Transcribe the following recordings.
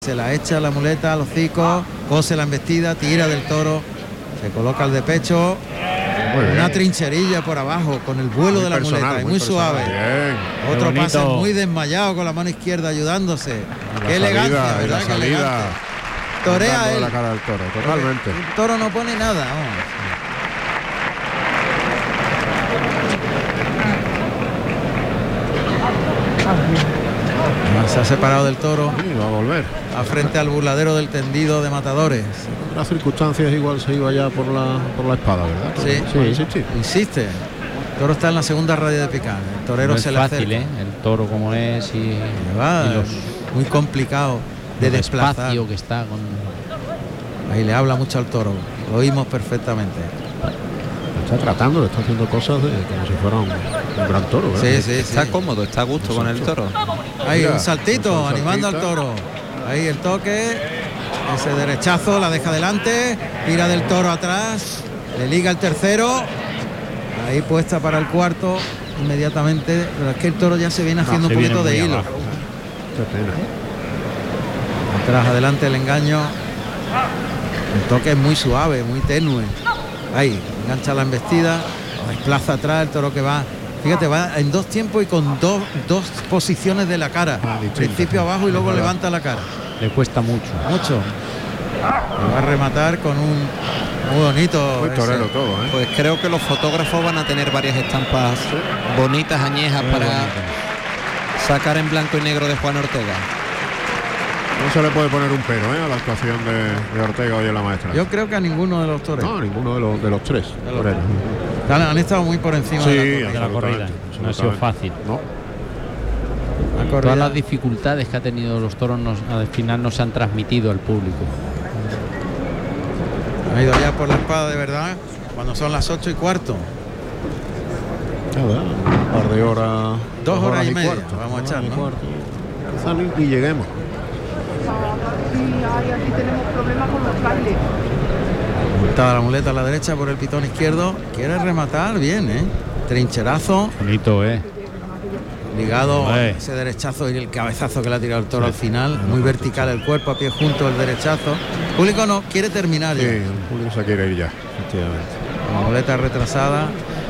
Se la echa la muleta al hocico, cose la embestida, tira del toro, se coloca el de pecho, una trincherilla por abajo con el vuelo muy de la personal, muleta, y muy muy personal, suave. bien. Otro pase muy desmayado con la mano izquierda ayudándose. Qué elegancia, ¿verdad? La salida. Torea él. La cara del toro, totalmente. El toro no pone nada. Vamos. Se ha separado del toro. Sí, va a volver. A frente al burladero del tendido de matadores. En las circunstancias igual se iba ya por la espada, ¿verdad? Sí. Insiste. El toro está en la segunda raya de picar. El torero no se es le fácil, acerca. El toro como es y muy complicado de desplazar. Despacio que está con... Ahí le habla mucho al toro. Lo oímos perfectamente. Está tratando, está haciendo cosas como si fuera un gran toro, ¿verdad? Sí. Está cómodo, está a gusto con el toro. Ahí Mira, un saltito, animando al toro. Ahí el toque, ese derechazo, la deja adelante, tira del toro atrás, le liga el tercero. Ahí puesta para el cuarto inmediatamente, pero es que el toro ya se viene haciendo un poquito de hilo. Qué pena. Atrás, adelante el engaño. El toque es muy suave, muy tenue. Ahí, engancha la embestida, desplaza atrás el toro que va. Fíjate, va en dos tiempos y con dos posiciones de la cara. Principio abajo y luego levanta la cara. Le cuesta mucho. Y va a rematar con un muy bonito. Muy torero todo, ¿eh? Pues creo que los fotógrafos van a tener varias estampas bonitas, añejas para sacar en blanco y negro de Juan Ortega. No se le puede poner un pero a la actuación de Ortega hoy en la maestra. Yo creo que a ninguno de los toreros. No, ninguno de los tres toreros. Han estado muy por encima de la corrida. No ha sido fácil. No. Todas las dificultades que ha tenido los toros al final no se han transmitido al público. Ha ido ya por la espada de verdad cuando son las 8:15. Nada, un par de horas. 2 horas y media. cuarto, Vamos a echar, ¿no? Y lleguemos. Aquí tenemos problemas con los cables. Está la muleta a la derecha por el pitón izquierdo. Quiere rematar bien, trincherazo. Bonito, Ligado ese derechazo y el cabezazo que le ha tirado el toro al final. Muy vertical el cuerpo, a pie junto el derechazo. El público no quiere terminar ya. Sí, el público se quiere ir ya, efectivamente. La muleta retrasada.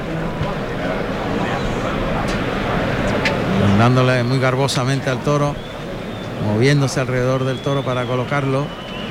Dándole muy garbosamente al toro. Moviéndose alrededor del toro para colocarlo.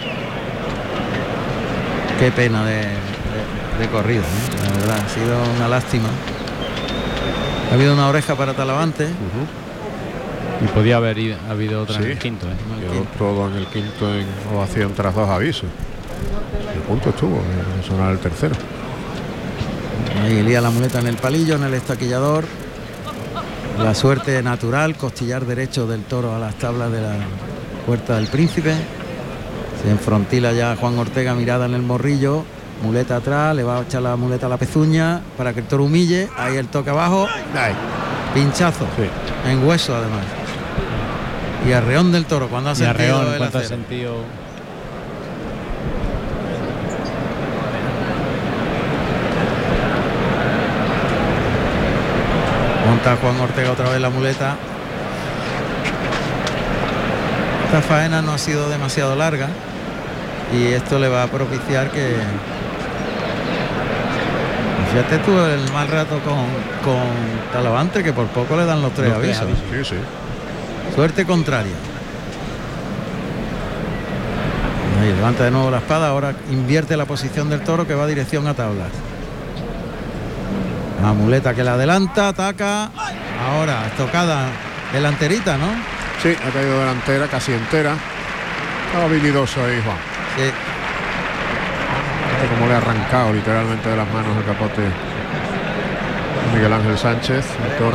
Qué pena de corrido, la verdad, ha sido una lástima. Ha habido una oreja para Talavante. Y podía haber habido otra en el quinto. Quedó todo en el quinto en ovación tras 2 avisos. El punto estuvo en sonar el tercero. Ahí lía la muleta en el palillo, en el estaquillador. La suerte natural, costillar derecho del toro a las tablas de la Puerta del Príncipe. Se enfrontila ya Juan Ortega, mirada en el morrillo, muleta atrás, le va a echar la muleta a la pezuña para que el toro humille. Ahí el toque abajo. Pinchazo. En hueso además. Y arreón del toro cuando ha sentido el acero. Monta Juan Ortega otra vez la muleta. Esta faena no ha sido demasiado larga y esto le va a propiciar que... Fíjate tú el mal rato con Talavante, que por poco le dan los 3 avisos. Sí. Suerte contraria. Ahí levanta de nuevo la espada, ahora invierte la posición del toro que va dirección a tablas. La muleta que la adelanta, ataca. Ahora estocada delanterita, ¿no? Sí, ha caído delantera, casi entera. Estaba habilidoso ahí, Juan. Sí. Como le ha arrancado literalmente de las manos el capote Miguel Ángel Sánchez, el toro.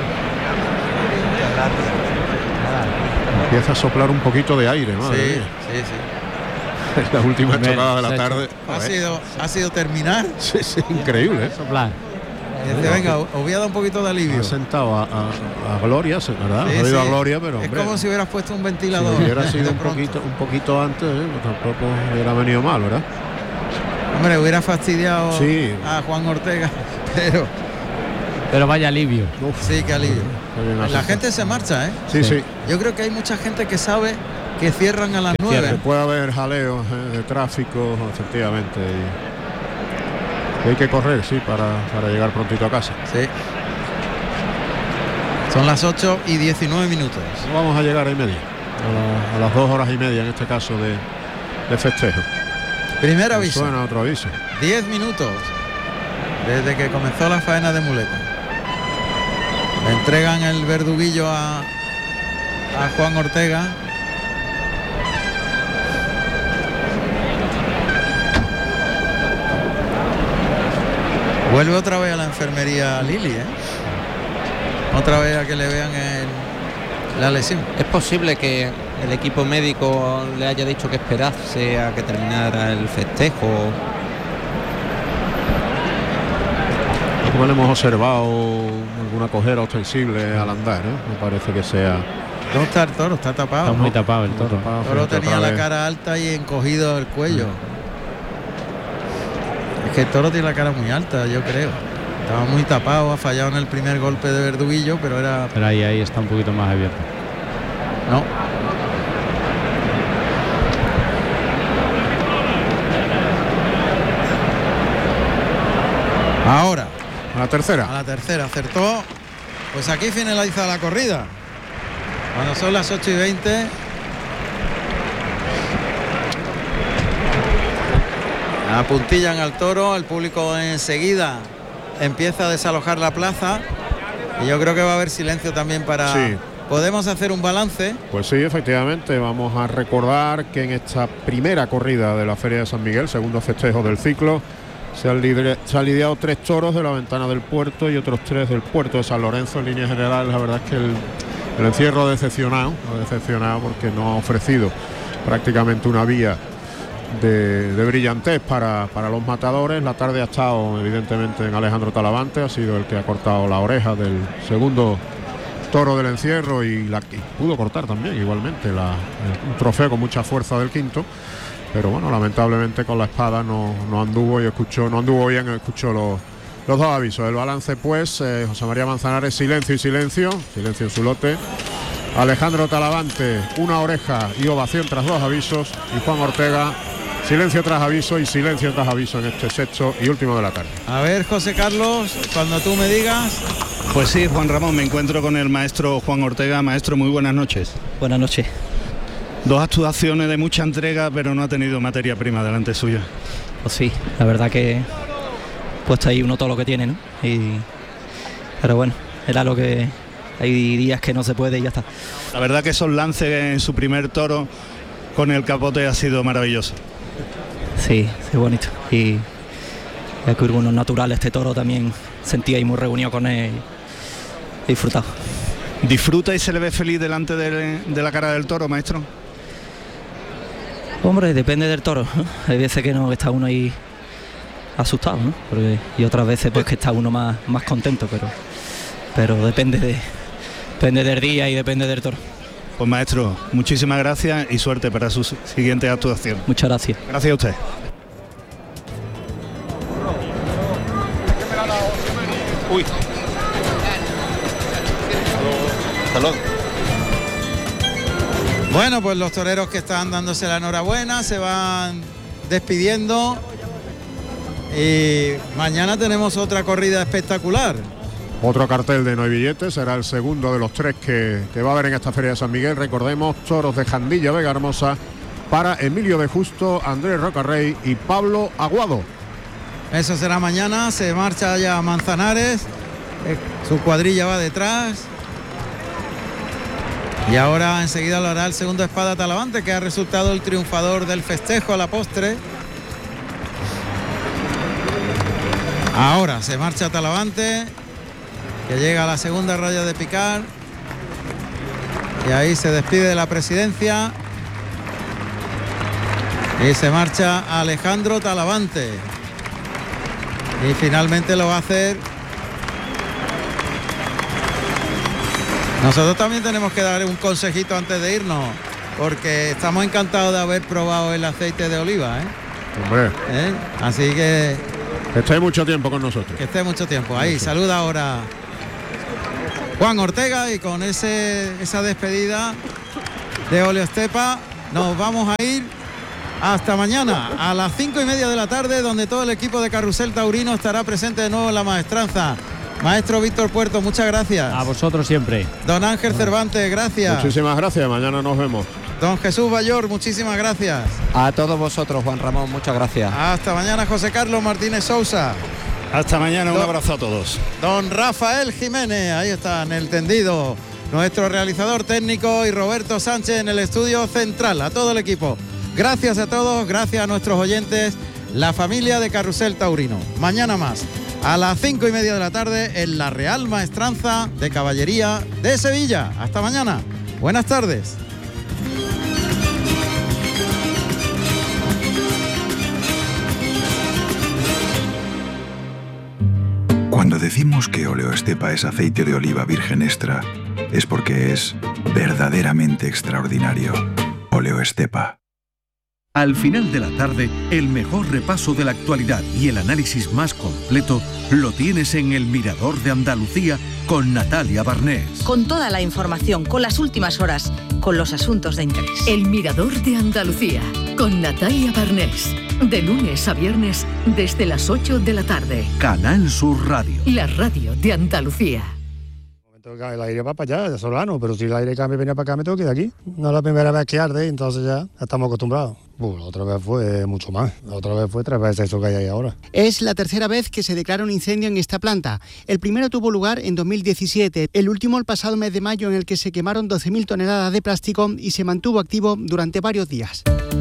Empieza a soplar un poquito de aire, madre mía. Sí. Es la última chocada de la tarde. Ha sido terminar. Sí, increíble. Soplar. Dice, venga, os voy a dar un poquito de alivio. Ha sentado a Gloria, ¿verdad? Ha oído a Gloria, pero es hombre, como si hubieras puesto un ventilador. Si hubiera sido un poquito antes, pues tampoco hubiera venido mal, ¿verdad? Hombre, hubiera fastidiado Sí. a Juan Ortega, pero vaya alivio. Sí, qué alivio. La gente se marcha, Sí. Yo creo que hay mucha gente que sabe que cierran a las 9. Puede haber jaleos de tráfico, efectivamente. Y hay que correr, sí, para llegar prontito a casa. Sí. Son las 8:19. Vamos a llegar a media, a las 2 horas y media en este caso de festejo. Primer aviso. Suena otro aviso. 10 minutos desde que comenzó la faena de muleta. Le entregan el verduguillo a Juan Ortega. Vuelve otra vez a la enfermería Lili, otra vez a que le vean la lesión. Es posible que el equipo médico le haya dicho que esperase a que terminara el festejo. Como le hemos observado alguna cojera ostensible al andar, me parece que sea. ¿Dónde está el toro? Está tapado. Está muy tapado el toro. El toro tenía la cara alta y encogido el cuello. Es que el toro tiene la cara muy alta, yo creo. Estaba muy tapado, ha fallado en el primer golpe de verduguillo, pero era... Pero ahí está un poquito más abierto. No. Ahora. A la tercera. A la tercera, acertó. Pues aquí finaliza la corrida. Cuando son las 8:20. Apuntillan al toro, el público enseguida empieza a desalojar la plaza y yo creo que va a haber silencio también para... Sí. ¿Podemos hacer un balance? Pues sí, efectivamente, vamos a recordar que en esta primera corrida de la Feria de San Miguel, segundo festejo del ciclo, se han lidiado 3 toros de la Ventana del Puerto y otros 3 del Puerto de San Lorenzo. En líneas generales, la verdad es que el encierro ha decepcionado porque no ha ofrecido prácticamente una vía de brillantez para los matadores. La tarde ha estado evidentemente en Alejandro Talavante, ha sido el que ha cortado la oreja del segundo toro del encierro y pudo cortar también igualmente un trofeo con mucha fuerza del quinto, pero bueno, lamentablemente con la espada no anduvo bien, escuchó los dos avisos. El balance pues, José María Manzanares, silencio en su lote. Alejandro Talavante, una oreja y ovación tras 2 avisos, y Juan Ortega, silencio tras aviso y silencio tras aviso en este sexto y último de la tarde. A ver, José Carlos, cuando tú me digas. Pues sí, Juan Ramón, me encuentro con el maestro Juan Ortega. Maestro, muy buenas noches. Buenas noches. 2 actuaciones de mucha entrega, pero no ha tenido materia prima delante suya. Pues sí, la verdad que puesto ahí uno todo lo que tiene, ¿no? Pero bueno, era lo que... Hay días que no se puede y ya está. La verdad que esos lances en su primer toro con el capote ha sido maravilloso. Sí, bonito. Y el que unos naturales, este toro también sentía y muy reunido con él. He disfrutado. ¿Disfruta y se le ve feliz delante de la cara del toro, maestro? Hombre, depende del toro, ¿no? Hay veces que no está uno ahí asustado, ¿no? Y otras veces pues que está uno más contento, pero depende del día y depende del toro. Pues maestro, muchísimas gracias y suerte para su siguiente actuación. Muchas gracias. Gracias a usted. Uy. Salud. Bueno, pues los toreros que están dándose la enhorabuena se van despidiendo y mañana tenemos otra corrida espectacular. Otro cartel de no hay billetes, será el segundo de los 3 que va a haber en esta Feria de San Miguel. Recordemos, toros de Jandilla, Vega Hermosa, para Emilio de Justo, Andrés Rocarrey y Pablo Aguado. Eso será mañana, se marcha ya a Manzanares, su cuadrilla va detrás. Y ahora enseguida lo hará el segundo Espada Talavante, que ha resultado el triunfador del festejo a la postre. Ahora se marcha Talavante, que llega a la segunda raya de picar. Y ahí se despide de la presidencia. Y se marcha Alejandro Talavante. Y finalmente lo va a hacer. Nosotros también tenemos que dar un consejito antes de irnos, porque estamos encantados de haber probado el aceite de oliva, Hombre. Así que esté mucho tiempo con nosotros. Que esté mucho tiempo. Ahí saluda ahora Juan Ortega y con esa despedida de Oleo Estepa nos vamos a ir hasta mañana a las 5:30 de la tarde, donde todo el equipo de Carrusel Taurino estará presente de nuevo en la maestranza. Maestro Víctor Puerto, muchas gracias. A vosotros siempre. Don Ángel Cervantes, gracias. Muchísimas gracias, mañana nos vemos. Don Jesús Bayor, muchísimas gracias. A todos vosotros, Juan Ramón, muchas gracias. Hasta mañana, José Carlos Martínez Sousa. Hasta mañana, un abrazo a todos. Don Rafael Jiménez, ahí está en el tendido, nuestro realizador técnico, y Roberto Sánchez en el estudio central. A todo el equipo, gracias a todos, gracias a nuestros oyentes, la familia de Carrusel Taurino. Mañana más, a las 5:30 de la tarde, en la Real Maestranza de Caballería de Sevilla. Hasta mañana, buenas tardes. Cuando decimos que Oleo Estepa es aceite de oliva virgen extra, es porque es verdaderamente extraordinario. Oleo Estepa. Al final de la tarde, el mejor repaso de la actualidad y el análisis más completo lo tienes en El Mirador de Andalucía con Natalia Barnés. Con toda la información, con las últimas horas, con los asuntos de interés. El Mirador de Andalucía con Natalia Barnés. De lunes a viernes desde las 8 de la tarde. Canal Sur Radio. La radio de Andalucía. El aire va para allá, de Solano, pero si el aire cambia y viene para acá, me tengo que ir de aquí. No es la primera vez que arde, entonces ya estamos acostumbrados. La otra vez fue mucho más, la otra vez fue 3 veces eso que hay ahí ahora. Es la tercera vez que se declara un incendio en esta planta. El primero tuvo lugar en 2017, el último el pasado mes de mayo, en el que se quemaron 12.000 toneladas de plástico y se mantuvo activo durante varios días.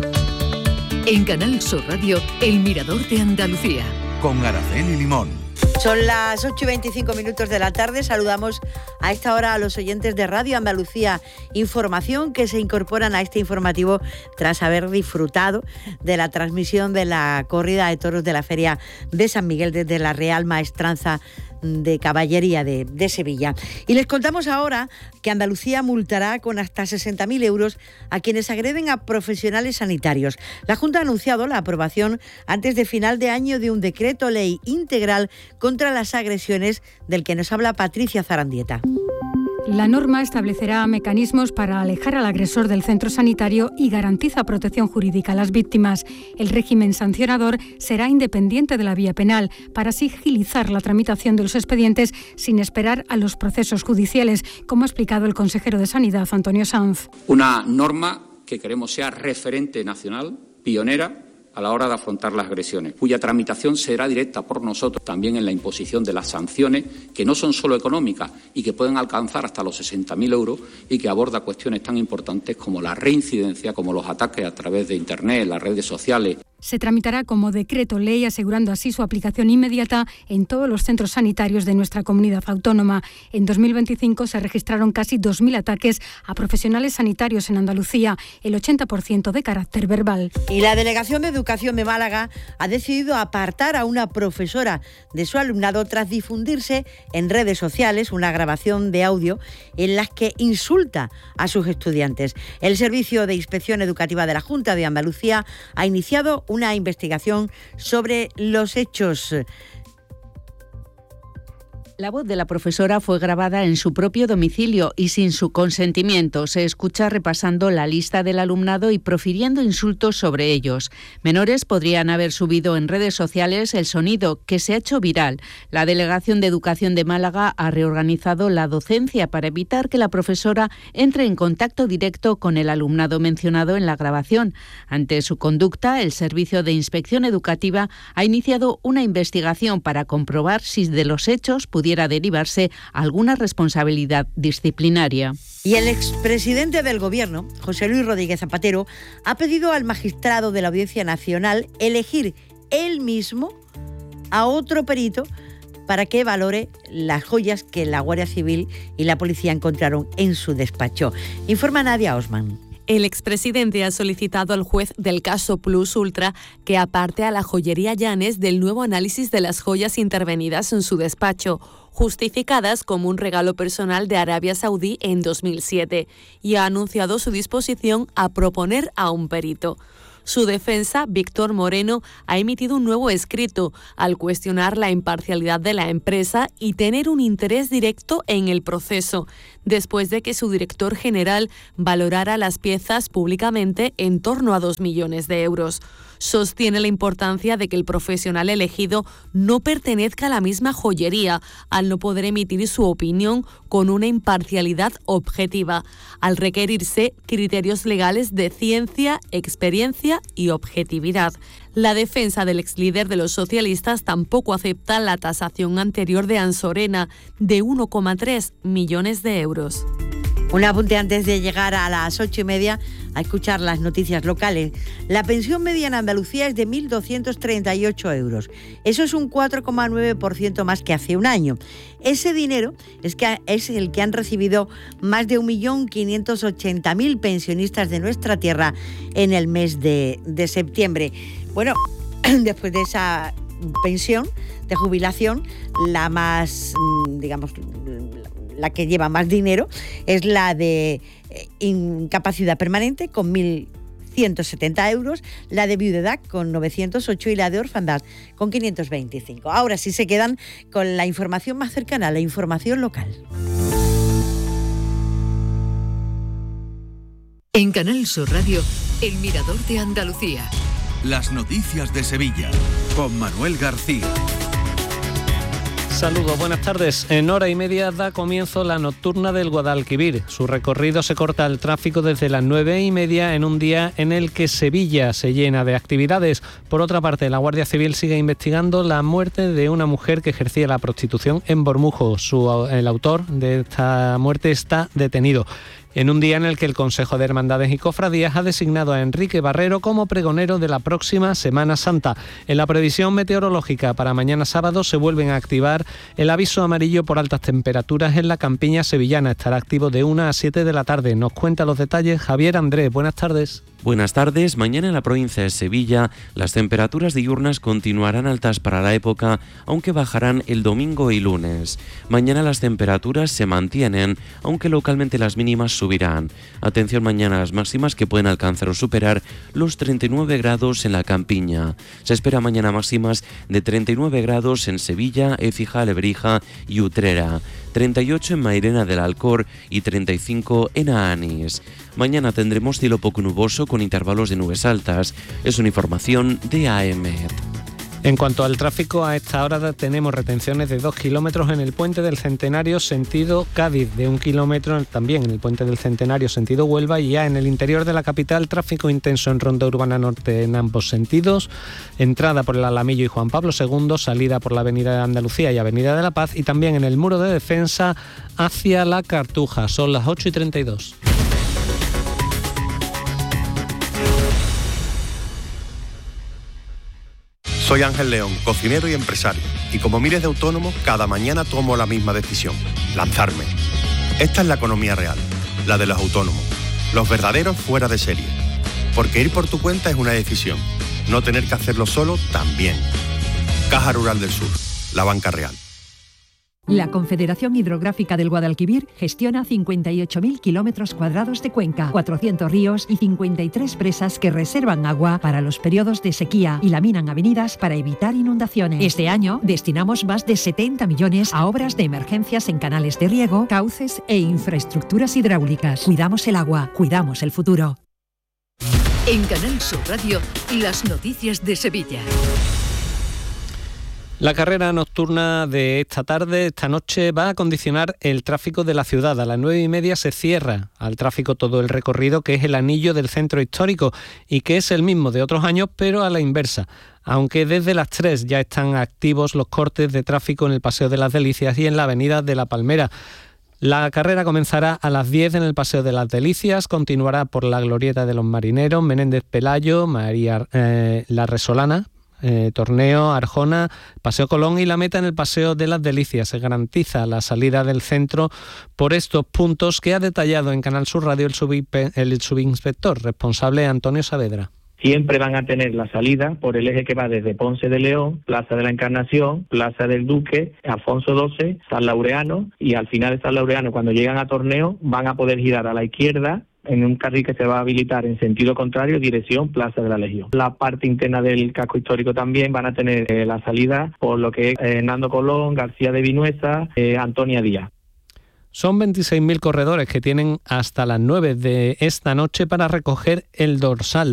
En Canal Sur Radio, El Mirador de Andalucía. Con Araceli Limón. Son las 8:25 de la tarde. Saludamos a esta hora a los oyentes de Radio Andalucía Información, que se incorporan a este informativo tras haber disfrutado de la transmisión de la corrida de toros de la Feria de San Miguel desde la Real Maestranza de Caballería de Sevilla. Y les contamos ahora que Andalucía multará con hasta 60.000 euros a quienes agreden a profesionales sanitarios. La Junta ha anunciado la aprobación antes de final de año de un decreto ley integral contra las agresiones, del que nos habla Patricia Zarandieta. La norma establecerá mecanismos para alejar al agresor del centro sanitario y garantiza protección jurídica a las víctimas. El régimen sancionador será independiente de la vía penal, para así agilizar la tramitación de los expedientes sin esperar a los procesos judiciales, como ha explicado el consejero de Sanidad, Antonio Sanz. Una norma que queremos sea referente nacional, pionera, a la hora de afrontar las agresiones, cuya tramitación será directa por nosotros, también en la imposición de las sanciones, que no son solo económicas y que pueden alcanzar hasta los 60.000 euros, y que aborda cuestiones tan importantes como la reincidencia, como los ataques a través de Internet, las redes sociales. Se tramitará como decreto ley, asegurando así su aplicación inmediata en todos los centros sanitarios de nuestra comunidad autónoma. En 2025 se registraron casi 2.000 ataques a profesionales sanitarios en Andalucía, el 80% de carácter verbal. Y la Delegación de Educación de Málaga ha decidido apartar a una profesora de su alumnado tras difundirse en redes sociales una grabación de audio en la que insulta a sus estudiantes. El Servicio de Inspección Educativa de la Junta de Andalucía ha iniciado una investigación sobre los hechos. La voz de la profesora fue grabada en su propio domicilio y sin su consentimiento. Se escucha repasando la lista del alumnado y profiriendo insultos sobre ellos. Menores podrían haber subido en redes sociales el sonido, que se ha hecho viral. La Delegación de Educación de Málaga ha reorganizado la docencia para evitar que la profesora entre en contacto directo con el alumnado mencionado en la grabación. Ante su conducta, el Servicio de Inspección Educativa ha iniciado una investigación para comprobar si de los hechos pudiera derivarse alguna responsabilidad disciplinaria. Y el expresidente del Gobierno, José Luis Rodríguez Zapatero, ha pedido al magistrado de la Audiencia Nacional elegir él mismo a otro perito para que valore las joyas que la Guardia Civil y la policía encontraron en su despacho. Informa Nadia Osman. El expresidente ha solicitado al juez del caso Plus Ultra que aparte a la joyería Llanes del nuevo análisis de las joyas intervenidas en su despacho, justificadas como un regalo personal de Arabia Saudí en 2007, y ha anunciado su disposición a proponer a un perito. Su defensa, Víctor Moreno, ha emitido un nuevo escrito al cuestionar la imparcialidad de la empresa y tener un interés directo en el proceso, después de que su director general valorara las piezas públicamente en torno a 2 millones de euros. Sostiene la importancia de que el profesional elegido no pertenezca a la misma joyería, al no poder emitir su opinión con una imparcialidad objetiva, al requerirse criterios legales de ciencia, experiencia y objetividad. La defensa del exlíder de los socialistas tampoco acepta la tasación anterior de Ansorena de 1,3 millones de euros. Un apunte antes de llegar a las 8:30 a escuchar las noticias locales. La pensión media en Andalucía es de 1.238 euros. Eso es un 4,9% más que hace un año. Ese dinero es el que han recibido más de 1.580.000 pensionistas de nuestra tierra en el mes de septiembre. Bueno, después de esa pensión de jubilación, la más, la que lleva más dinero es la de incapacidad permanente con 1.170 euros, la de viudedad con 908 y la de orfandad con 525. Ahora sí se quedan con la información más cercana, la información local. En Canal Sur Radio, El Mirador de Andalucía. Las noticias de Sevilla, con Manuel García. Saludos, buenas tardes. En hora y media da comienzo la nocturna del Guadalquivir. Su recorrido se corta al tráfico desde las 9:30 en un día en el que Sevilla se llena de actividades. Por otra parte, la Guardia Civil sigue investigando la muerte de una mujer que ejercía la prostitución en Bormujo. El autor de esta muerte está detenido. En un día en el que el Consejo de Hermandades y Cofradías ha designado a Enrique Barrero como pregonero de la próxima Semana Santa. En la previsión meteorológica para mañana sábado se vuelven a activar el aviso amarillo por altas temperaturas en la campiña sevillana. Estará activo de 1 a 7 de la tarde. Nos cuenta los detalles Javier Andrés. Buenas tardes. Buenas tardes. Mañana en la provincia de Sevilla las temperaturas diurnas continuarán altas para la época, aunque bajarán el domingo y lunes. Mañana las temperaturas se mantienen, aunque localmente las mínimas subirán. Atención mañana a las máximas que pueden alcanzar o superar los 39 grados en la campiña. Se espera mañana máximas de 39 grados en Sevilla, Écija, Lebrija y Utrera, 38 en Mairena del Alcor y 35 en Aanís. Mañana tendremos cielo poco nuboso con intervalos de nubes altas. Es una información de AEMET. En cuanto al tráfico, a esta hora tenemos retenciones de 2 kilómetros en el Puente del Centenario sentido Cádiz, de 1 kilómetro también en el Puente del Centenario sentido Huelva, y ya en el interior de la capital tráfico intenso en Ronda Urbana Norte en ambos sentidos, entrada por el Alamillo y Juan Pablo II, salida por la Avenida de Andalucía y Avenida de la Paz, y también en el Muro de Defensa hacia la Cartuja. Son las 8:32. Soy Ángel León, cocinero y empresario, y como miles de autónomos, cada mañana tomo la misma decisión: lanzarme. Esta es la economía real, la de los autónomos, los verdaderos fuera de serie. Porque ir por tu cuenta es una decisión, no tener que hacerlo solo también. Caja Rural del Sur, la banca real. La Confederación Hidrográfica del Guadalquivir gestiona 58.000 kilómetros cuadrados de cuenca, 400 ríos y 53 presas que reservan agua para los periodos de sequía y laminan avenidas para evitar inundaciones. Este año destinamos más de 70 millones a obras de emergencias en canales de riego, cauces e infraestructuras hidráulicas. Cuidamos el agua, cuidamos el futuro. En Canal Sur Radio, las noticias de Sevilla. La carrera nocturna de esta noche, va a condicionar el tráfico de la ciudad. A las 9:30 se cierra al tráfico todo el recorrido, que es el anillo del centro histórico y que es el mismo de otros años, pero a la inversa. Aunque desde las 3 ya están activos los cortes de tráfico en el Paseo de las Delicias y en la Avenida de la Palmera. La carrera comenzará a las 10 en el Paseo de las Delicias, continuará por la Glorieta de los Marineros, Menéndez Pelayo, La Resolana, Torneo, Arjona, Paseo Colón y la meta en el Paseo de las Delicias. Se garantiza la salida del centro por estos puntos que ha detallado en Canal Sur Radio el subinspector responsable Antonio Saavedra. Siempre van a tener la salida por el eje que va desde Ponce de León, Plaza de la Encarnación, Plaza del Duque, Afonso XII, San Laureano, y al final de San Laureano, cuando llegan a Torneo, van a poder girar a la izquierda en un carril que se va a habilitar en sentido contrario, dirección Plaza de la Legión. La parte interna del casco histórico también van a tener la salida por lo que es Hernando Colón, García de Vinuesa, Antonia Díaz. Son 26.000 corredores que tienen hasta las 9 de esta noche para recoger el dorsal.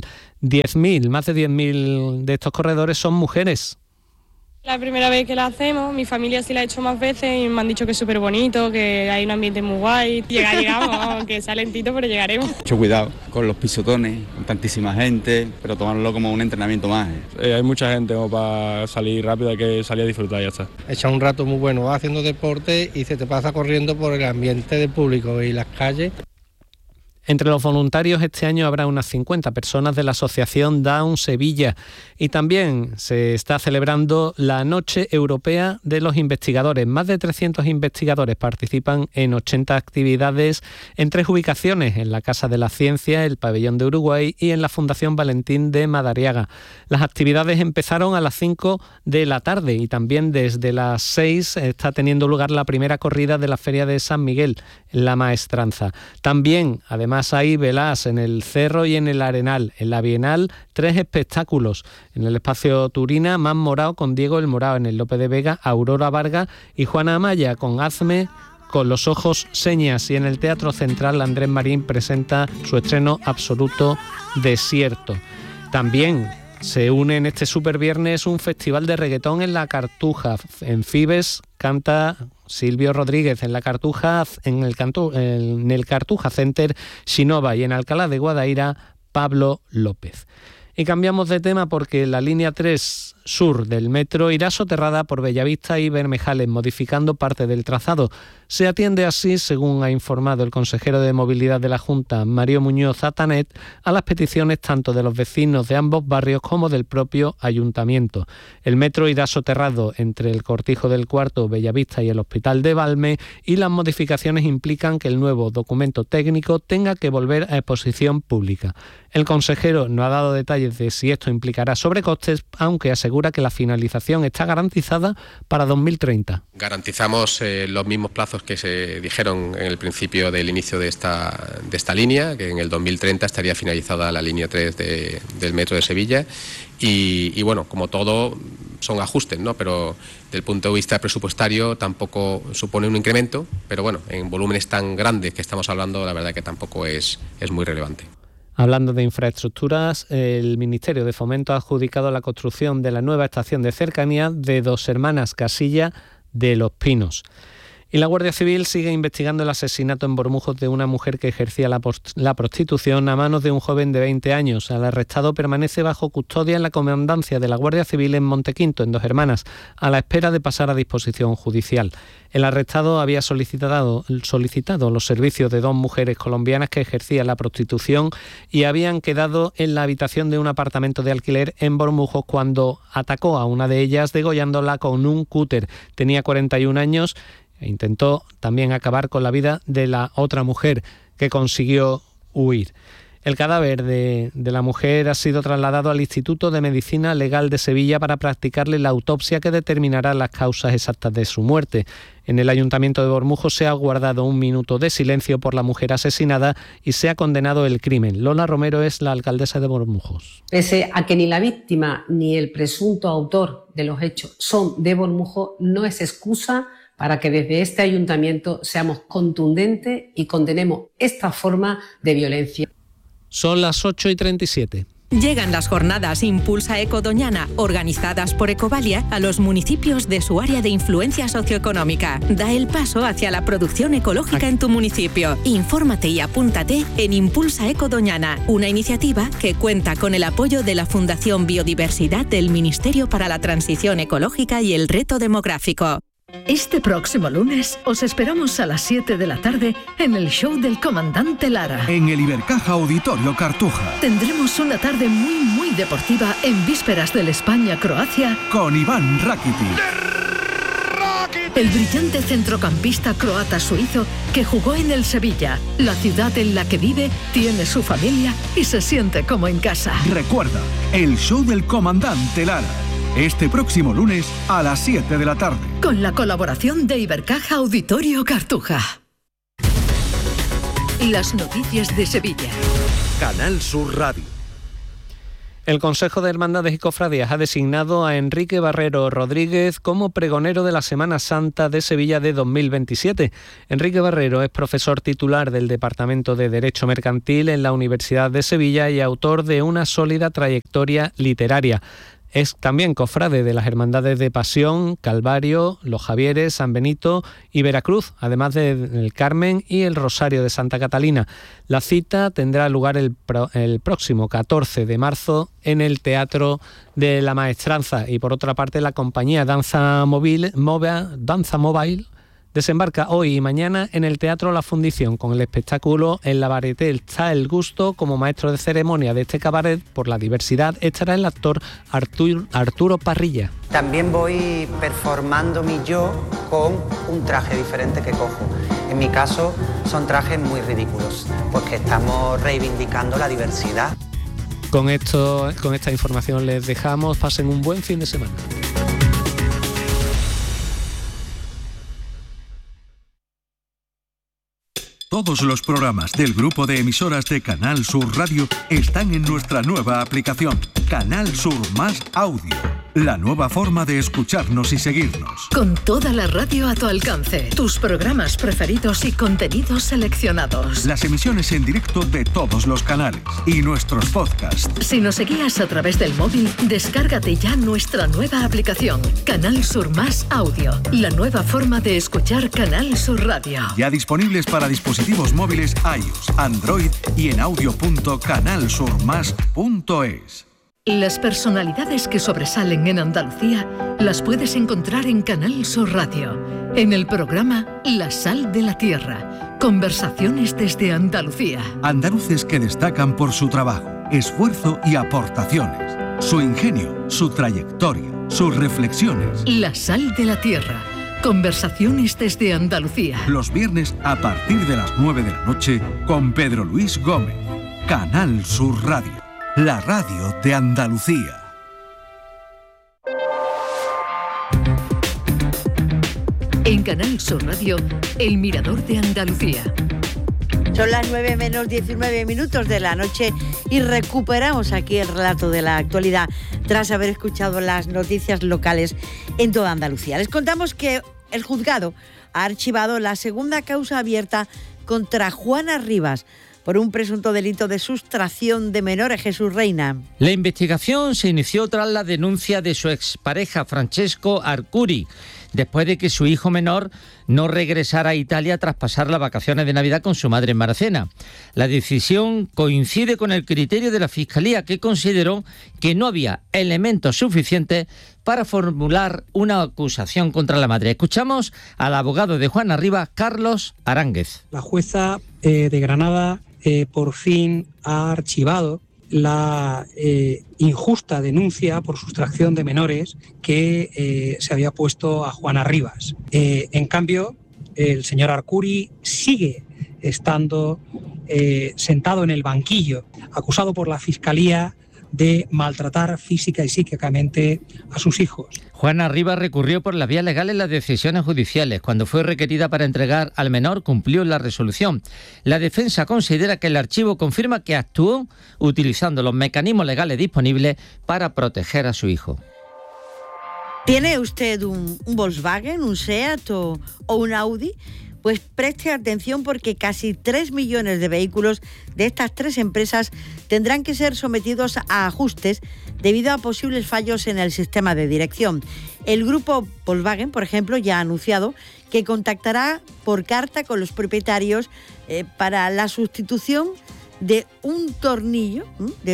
Más de 10.000 de estos corredores son mujeres. La primera vez que la hacemos, mi familia sí la ha hecho más veces y me han dicho que es súper bonito, que hay un ambiente muy guay. Llegamos, que sea lentito, pero llegaremos. Mucho cuidado con los pisotones, con tantísima gente, pero tomarlo como un entrenamiento más. Hay mucha gente como para salir rápido, hay que salir a disfrutar y ya está. Echar un rato muy bueno, vas haciendo deporte y se te pasa corriendo por el ambiente del público y las calles. Entre los voluntarios este año habrá unas 50 personas de la Asociación Down Sevilla y también se está celebrando la Noche Europea de los Investigadores. Más de 300 investigadores participan en 80 actividades en 3 ubicaciones, en la Casa de la Ciencia, el Pabellón de Uruguay y en la Fundación Valentín de Madariaga. Las actividades empezaron a las 5 de la tarde y también desde las 6 está teniendo lugar la primera corrida de la Feria de San Miguel, en la Maestranza. También, además, hay velas en el Cerro y en el Arenal. En la Bienal, 3 espectáculos. En el Espacio Turina, Más Morao con Diego el Morao. En el Lope de Vega, Aurora Vargas y Juana Amaya con Hazme con los ojos señas. Y en el Teatro Central, Andrés Marín presenta su estreno Absoluto Desierto. También se une en este superviernes un festival de reggaetón en La Cartuja. En Fibes canta Silvio Rodríguez, en La Cartuja, en el Cartuja Center, Shinova, y en Alcalá de Guadaira, Pablo López. Y cambiamos de tema porque la línea 3 sur del metro irá soterrada por Bellavista y Bermejales, modificando parte del trazado. Se atiende así, según ha informado el consejero de Movilidad de la Junta, Mario Muñoz Atanet, a las peticiones tanto de los vecinos de ambos barrios como del propio ayuntamiento. El metro irá soterrado entre el Cortijo del Cuarto, Bellavista y el Hospital de Valme, y las modificaciones implican que el nuevo documento técnico tenga que volver a exposición pública. El consejero no ha dado detalles de si esto implicará sobrecostes, aunque asegura que la finalización está garantizada para 2030. Garantizamos los mismos plazos que se dijeron en el principio del inicio de esta línea, que en el 2030 estaría finalizada la línea 3 del metro de Sevilla. Y bueno, como todo, son ajustes, ¿no? Pero desde el punto de vista presupuestario tampoco supone un incremento, pero bueno, en volúmenes tan grandes que estamos hablando, la verdad que tampoco es muy relevante. Hablando de infraestructuras, el Ministerio de Fomento ha adjudicado la construcción de la nueva estación de cercanía de Dos Hermanas Casilla de Los Pinos. Y la Guardia Civil sigue investigando el asesinato en Bormujos de una mujer que ejercía la prostitución a manos de un joven de 20 años. El arrestado permanece bajo custodia en la comandancia de la Guardia Civil en Montequinto, en Dos Hermanas, a la espera de pasar a disposición judicial. El arrestado había solicitado los servicios de 2 mujeres colombianas que ejercían la prostitución y habían quedado en la habitación de un apartamento de alquiler en Bormujos cuando atacó a una de ellas degollándola con un cúter. Tenía 41 años e intentó también acabar con la vida de la otra mujer, que consiguió huir. El cadáver de la mujer ha sido trasladado al Instituto de Medicina Legal de Sevilla para practicarle la autopsia que determinará las causas exactas de su muerte. En el Ayuntamiento de Bormujos se ha guardado un minuto de silencio por la mujer asesinada y se ha condenado el crimen. Lola Romero es la alcaldesa de Bormujos. Pese a que ni la víctima ni el presunto autor de los hechos son de Bormujos, no es excusa para que desde este ayuntamiento seamos contundentes y condenemos esta forma de violencia. Son las 8:37. Llegan las jornadas Impulsa Eco Doñana, organizadas por Ecovalia, a los municipios de su área de influencia socioeconómica. Da el paso hacia la producción ecológica en tu municipio. Infórmate y apúntate en Impulsa Eco Doñana, una iniciativa que cuenta con el apoyo de la Fundación Biodiversidad del Ministerio para la Transición Ecológica y el Reto Demográfico. Este próximo lunes os esperamos a las 7 de la tarde en el show del Comandante Lara. En el Ibercaja Auditorio Cartuja. Tendremos una tarde muy deportiva en vísperas del España-Croacia. Con Iván Rakitic. El brillante centrocampista croata-suizo que jugó en el Sevilla, la ciudad en la que vive, tiene su familia y se siente como en casa. Recuerda, el show del Comandante Lara. Este próximo lunes a las 7 de la tarde. Con la colaboración de Ibercaja Auditorio Cartuja. las noticias de Sevilla. Canal Sur Radio. El Consejo de Hermandades y Cofradías ha designado a Enrique Barrero Rodríguez como pregonero de la Semana Santa de Sevilla de 2027. Enrique Barrero es profesor titular del Departamento de Derecho Mercantil en la Universidad de Sevilla y autor de una sólida trayectoria literaria. Es también cofrade de las Hermandades de Pasión, Calvario, Los Javieres, San Benito y Veracruz, además del Carmen y el Rosario de Santa Catalina. La cita tendrá lugar el próximo 14 de marzo en el Teatro de la Maestranza. Y por otra parte, la compañía Danza Mobile desembarca hoy y mañana en el Teatro La Fundición con el espectáculo En la Varieté está el gusto. Como maestro de ceremonia de este cabaret por la diversidad estará el actor Arturo Parrilla. También voy performando mi yo con un traje diferente que cojo. En mi caso son trajes muy ridículos porque estamos reivindicando la diversidad. Con esta información les dejamos. Pasen un buen fin de semana. Todos los programas del grupo de emisoras de Canal Sur Radio están en nuestra nueva aplicación, Canal Sur Más Audio. La nueva forma de escucharnos y seguirnos. Con toda la radio a tu alcance, tus programas preferidos y contenidos seleccionados. Las emisiones en directo de todos los canales y nuestros podcasts. Si nos seguías a través del móvil, descárgate ya nuestra nueva aplicación, Canal Sur Más Audio. La nueva forma de escuchar Canal Sur Radio. Ya disponibles para dispositivos móviles iOS, Android y en audio.canalsurmas.es. Las personalidades que sobresalen en Andalucía las puedes encontrar en Canal Sur Radio, en el programa La Sal de la Tierra, conversaciones desde Andalucía. Andaluces que destacan por su trabajo, esfuerzo y aportaciones, su ingenio, su trayectoria, sus reflexiones. La Sal de la Tierra, conversaciones desde Andalucía. Los viernes a partir de las 9 de la noche con Pedro Luis Gómez. Canal Sur Radio. La radio de Andalucía. En Canal Sur Radio, El Mirador de Andalucía. Son las 9 menos 19 minutos de la noche y recuperamos aquí el relato de la actualidad tras haber escuchado las noticias locales en toda Andalucía. Les contamos que el juzgado ha archivado la segunda causa abierta contra Juana Rivas por un presunto delito de sustracción de menores. Jesús Reina. La investigación se inició tras la denuncia de su expareja Francesco Arcuri, después de que su hijo menor no regresara a Italia tras pasar las vacaciones de Navidad con su madre en Maracena. La decisión coincide con el criterio de la Fiscalía, que consideró que no había elementos suficientes para formular una acusación contra la madre. Escuchamos al abogado de Juana Rivas, Carlos Aránguez. La jueza de Granada por fin ha archivado la injusta denuncia por sustracción de menores que se había puesto a Juana Rivas. En cambio, el señor Arcuri sigue estando sentado en el banquillo, acusado por la Fiscalía de maltratar física y psíquicamente a sus hijos. Juana Rivas recurrió por las vías legales las decisiones judiciales. Cuando fue requerida para entregar al menor, cumplió la resolución. La defensa considera que el archivo confirma que actuó utilizando los mecanismos legales disponibles para proteger a su hijo. ¿Tiene usted un Volkswagen, un SEAT o un Audi? Pues preste atención, porque casi 3 millones de vehículos de estas tres empresas tendrán que ser sometidos a ajustes debido a posibles fallos en el sistema de dirección. El grupo Volkswagen, por ejemplo, ya ha anunciado que contactará por carta con los propietarios para la sustitución de un tornillo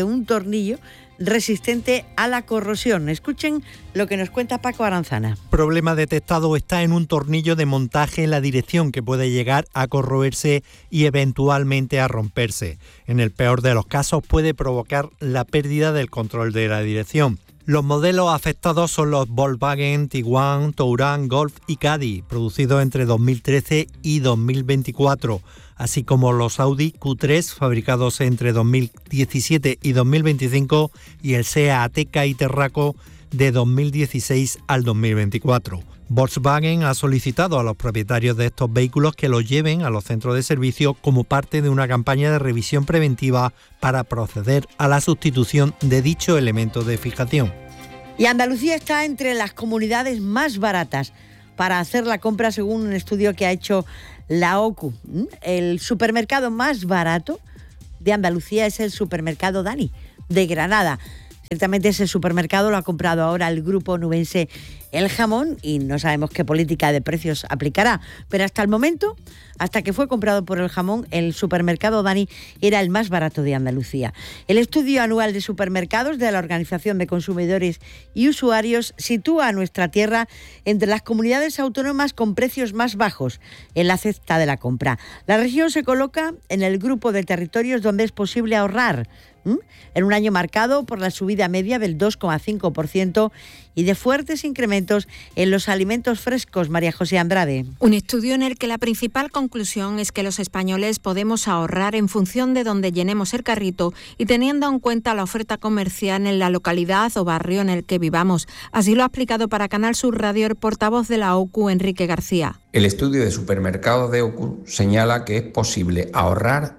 resistente a la corrosión. Escuchen lo que nos cuenta Paco Aranzana. Problema detectado está en un tornillo de montaje en la dirección que puede llegar a corroerse y eventualmente a romperse. En el peor de los casos puede provocar la pérdida del control de la dirección. Los modelos afectados son los Volkswagen, Tiguan, Touran, Golf y Caddy, producidos entre 2013 y 2024, así como los Audi Q3, fabricados entre 2017 y 2025, y el SEAT Ateca y Terraco de 2016 al 2024. Volkswagen ha solicitado a los propietarios de estos vehículos que los lleven a los centros de servicio como parte de una campaña de revisión preventiva para proceder a la sustitución de dicho elemento de fijación. Y Andalucía está entre las comunidades más baratas para hacer la compra, según un estudio que ha hecho la OCU. El supermercado más barato de Andalucía es el supermercado Dani, de Granada. Ciertamente ese supermercado lo ha comprado ahora el grupo nubense El Jamón y no sabemos qué política de precios aplicará. Pero hasta el momento, hasta que fue comprado por El Jamón, el supermercado Dani era el más barato de Andalucía. El estudio anual de supermercados de la Organización de Consumidores y Usuarios sitúa a nuestra tierra entre las comunidades autónomas con precios más bajos en la cesta de la compra. La región se coloca en el grupo de territorios donde es posible ahorrar, en un año marcado por la subida media del 2,5% y de fuertes incrementos en los alimentos frescos. María José Andrade. Un estudio en el que la principal conclusión es que los españoles podemos ahorrar en función de donde llenemos el carrito y teniendo en cuenta la oferta comercial en la localidad o barrio en el que vivamos. Así lo ha explicado para Canal Sur Radio el portavoz de la OCU, Enrique García. El estudio de supermercados de OCU señala que es posible ahorrar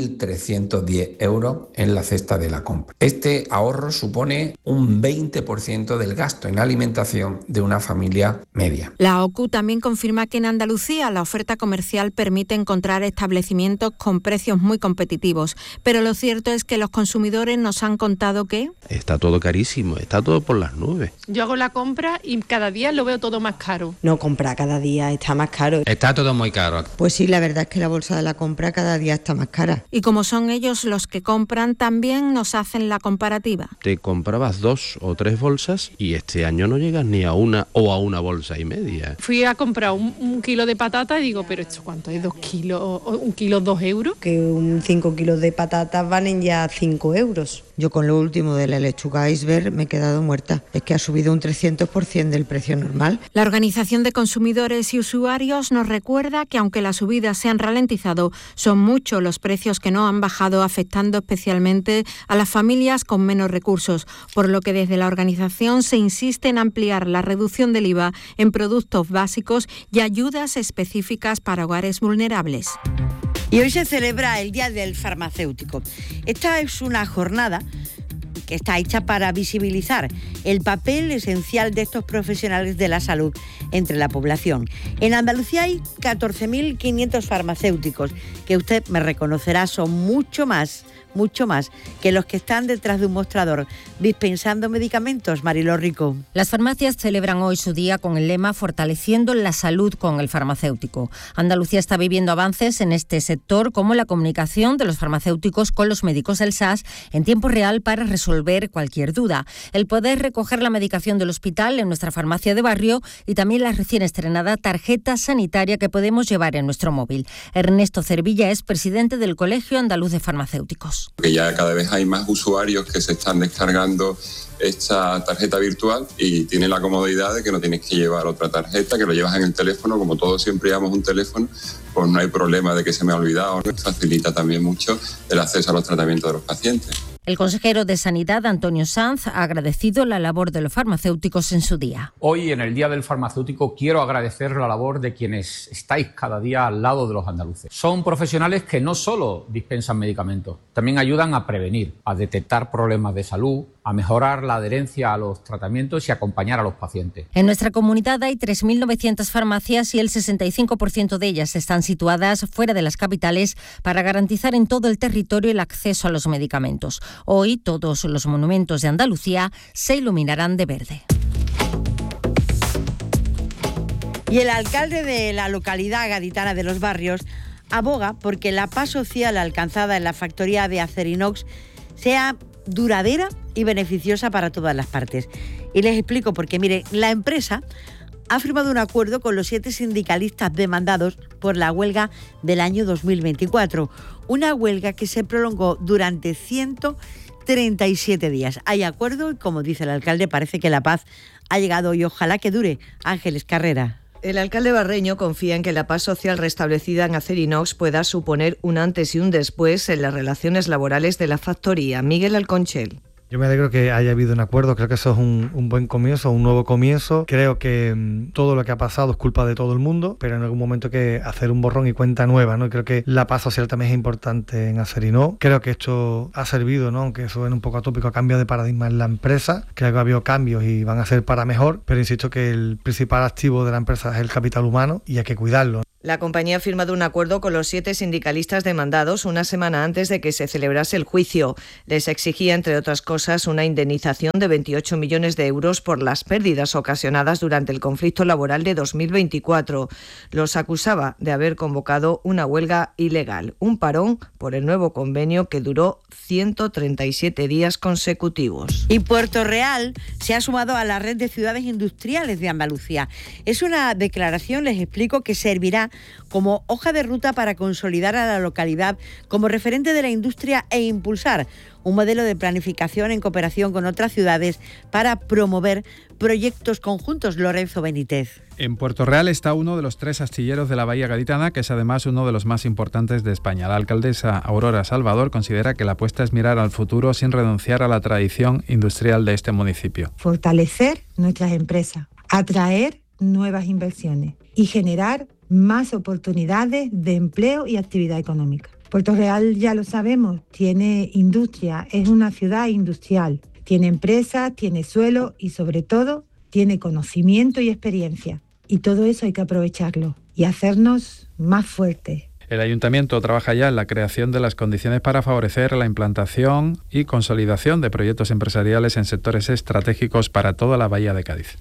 1.310 euros en la cesta de la compra. Este ahorro supone un 20% del gasto en alimentación de una familia media. La OCU también confirma que en Andalucía la oferta comercial permite encontrar establecimientos con precios muy competitivos, pero lo cierto es que los consumidores nos han contado que está todo carísimo, está todo por las nubes. Yo hago la compra y cada día lo veo todo más caro. No compra cada día, está más caro. Está todo muy caro. Pues sí, la verdad es que la bolsa de la compra cada día está más cara. Y como son ellos los que compran, también nos hacen la comparativa. Te comprabas 2 o 3 bolsas y este año no llegas ni a una o a una bolsa y media. Fui a comprar un kilo de patata y digo, ¿pero esto cuánto es? ¿2 kilos? ¿1 kilo 2 euros? Que 5 kilos de patatas valen ya 5 euros. Yo con lo último de la lechuga iceberg me he quedado muerta. Es que ha subido un 300% del precio normal. La Organización de Consumidores y Usuarios nos recuerda que aunque las subidas se han ralentizado, son muchos los precios que no han bajado, afectando especialmente a las familias con menos recursos, por lo que desde la organización se insiste en ampliar la reducción del IVA en productos básicos y ayudas específicas para hogares vulnerables. Y hoy se celebra el Día del Farmacéutico. Esta es una jornada que está hecha para visibilizar el papel esencial de estos profesionales de la salud entre la población. En Andalucía hay 14.500 farmacéuticos, que usted me reconocerá son mucho más que los que están detrás de un mostrador dispensando medicamentos. Mariló Rico. Las farmacias celebran hoy su día con el lema Fortaleciendo la salud con el farmacéutico. Andalucía está viviendo avances en este sector, como la comunicación de los farmacéuticos con los médicos del SAS en tiempo real para resolver cualquier duda. El poder recoger la medicación del hospital en nuestra farmacia de barrio y también la recién estrenada tarjeta sanitaria que podemos llevar en nuestro móvil. Ernesto Cervilla es presidente del Colegio Andaluz de Farmacéuticos. Que ya cada vez hay más usuarios que se están descargando esta tarjeta virtual y tienen la comodidad de que no tienes que llevar otra tarjeta, que lo llevas en el teléfono. Como todos siempre llevamos un teléfono, pues no hay problema de que se me ha olvidado. Facilita también mucho el acceso a los tratamientos de los pacientes. El consejero de Sanidad, Antonio Sanz, ha agradecido la labor de los farmacéuticos en su día. Hoy, en el Día del Farmacéutico, quiero agradecer la labor de quienes estáis cada día al lado de los andaluces. Son profesionales que no solo dispensan medicamentos, también ayudan a prevenir, a detectar problemas de salud, a mejorar la adherencia a los tratamientos y acompañar a los pacientes. En nuestra comunidad hay 3.900 farmacias y el 65% de ellas están situadas fuera de las capitales para garantizar en todo el territorio el acceso a los medicamentos. Hoy todos los monumentos de Andalucía se iluminarán de verde. Y el alcalde de la localidad gaditana de Los Barrios aboga porque la paz social alcanzada en la factoría de Acerinox sea duradera y beneficiosa para todas las partes. Y les explico porque, mire, la empresa ha firmado un acuerdo con los 7 sindicalistas demandados por la huelga del año 2024. Una huelga que se prolongó durante 137 días. Hay acuerdo y, como dice el alcalde, parece que la paz ha llegado y ojalá que dure. Ángeles Carrera. El alcalde barreño confía en que la paz social restablecida en Acerinox pueda suponer un antes y un después en las relaciones laborales de la factoría. Miguel Alconchel. Yo me alegro que haya habido un acuerdo, creo que eso es un buen comienzo, un nuevo comienzo. Creo que todo lo que ha pasado es culpa de todo el mundo, pero en algún momento hay que hacer un borrón y cuenta nueva, ¿no? Y creo que la paz social también es importante en Acerinox. Creo que esto ha servido, ¿no? Aunque suene un poco atópico, a cambio de paradigma en la empresa. Creo que ha habido cambios y van a ser para mejor, pero insisto que el principal activo de la empresa es el capital humano y hay que cuidarlo. La compañía ha firmado un acuerdo con los 7 sindicalistas demandados una semana antes de que se celebrase el juicio. Les exigía, entre otras cosas, una indemnización de 28 millones de euros por las pérdidas ocasionadas durante el conflicto laboral de 2024. Los acusaba de haber convocado una huelga ilegal, un parón por el nuevo convenio que duró 137 días consecutivos. Y Puerto Real se ha sumado a la red de ciudades industriales de Andalucía. Es una declaración, les explico, que servirá como hoja de ruta para consolidar a la localidad como referente de la industria e impulsar un modelo de planificación en cooperación con otras ciudades para promover proyectos conjuntos. Lorenzo Benítez. En Puerto Real está uno de los 3 astilleros de la Bahía Gaditana, que es además uno de los más importantes de España. La alcaldesa Aurora Salvador considera que la apuesta es mirar al futuro sin renunciar a la tradición industrial de este municipio. Fortalecer nuestras empresas, atraer nuevas inversiones y generar más oportunidades de empleo y actividad económica. Puerto Real, ya lo sabemos, tiene industria, es una ciudad industrial, tiene empresas, tiene suelo y sobre todo tiene conocimiento y experiencia. Y todo eso hay que aprovecharlo y hacernos más fuertes. El Ayuntamiento trabaja ya en la creación de las condiciones para favorecer la implantación y consolidación de proyectos empresariales en sectores estratégicos para toda la Bahía de Cádiz.